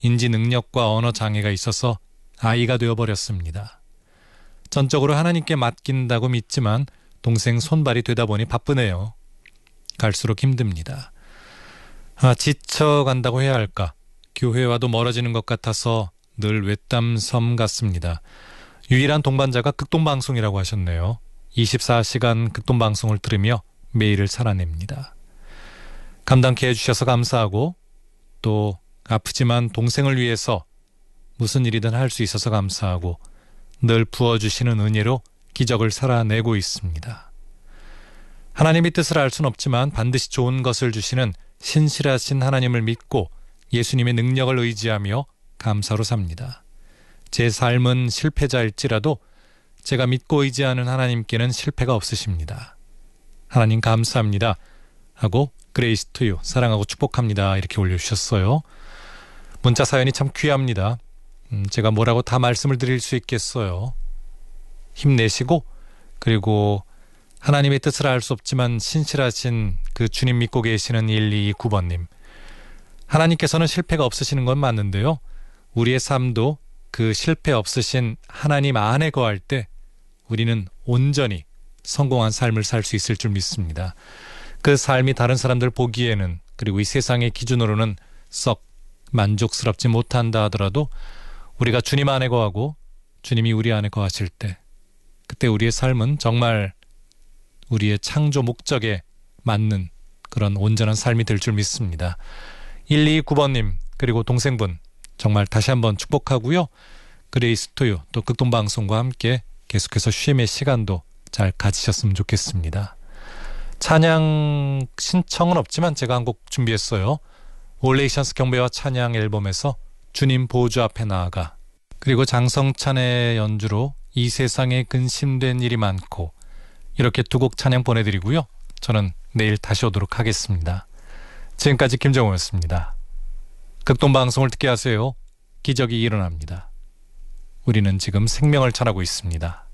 인지 능력과 언어 장애가 있어서 아이가 되어버렸습니다. 전적으로 하나님께 맡긴다고 믿지만 동생 손발이 되다 보니 바쁘네요. 갈수록 힘듭니다. 지쳐간다고 해야 할까? 교회와도 멀어지는 것 같아서 늘 외딴섬 같습니다. 유일한 동반자가 극동방송이라고 하셨네요. 24시간 극동방송을 들으며 매일을 살아냅니다. 감당케 해주셔서 감사하고 또 아프지만 동생을 위해서 무슨 일이든 할 수 있어서 감사하고 늘 부어주시는 은혜로 기적을 살아내고 있습니다. 하나님의 뜻을 알 수는 없지만 반드시 좋은 것을 주시는 신실하신 하나님을 믿고 예수님의 능력을 의지하며 감사로 삽니다. 제 삶은 실패자일지라도 제가 믿고 의지하는 하나님께는 실패가 없으십니다. 하나님 감사합니다 하고 그레이스 투유 사랑하고 축복합니다 이렇게 올려주셨어요. 문자 사연이 참 귀합니다. 제가 뭐라고 다 말씀을 드릴 수 있겠어요. 힘내시고 그리고 하나님의 뜻을 알 수 없지만 신실하신 그 주님 믿고 계시는 1229번님, 하나님께서는 실패가 없으시는 건 맞는데요. 우리의 삶도 그 실패 없으신 하나님 안에 거할 때 우리는 온전히 성공한 삶을 살 수 있을 줄 믿습니다. 그 삶이 다른 사람들 보기에는 그리고 이 세상의 기준으로는 썩 만족스럽지 못한다 하더라도 우리가 주님 안에 거하고 주님이 우리 안에 거하실 때 그때 우리의 삶은 정말 우리의 창조 목적에 맞는 그런 온전한 삶이 될 줄 믿습니다. 129번님 그리고 동생분 정말 다시 한번 축복하고요. 그레이스 투유 또 극동방송과 함께 계속해서 쉼의 시간도 잘 가지셨으면 좋겠습니다. 찬양 신청은 없지만 제가 한 곡 준비했어요. 올레이션스 경배와 찬양 앨범에서 주님 보좌 앞에 나아가, 그리고 장성찬의 연주로 이 세상에 근심된 일이 많고, 이렇게 두 곡 찬양 보내드리고요. 저는 내일 다시 오도록 하겠습니다. 지금까지 김정호였습니다. 극동방송을 듣게 하세요. 기적이 일어납니다. 우리는 지금 생명을 전하고 있습니다.